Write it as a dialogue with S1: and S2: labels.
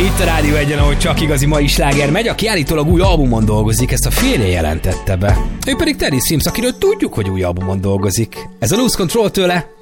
S1: itt a Rádió Egyen, ahogy csak igazi mai sláger megy, aki állítólag új albumon dolgozik, ezt a férje jelentette be. Ő pedig Teddy Swims, akiről tudjuk, hogy új albumon dolgozik. Ez a Lose Control tőle,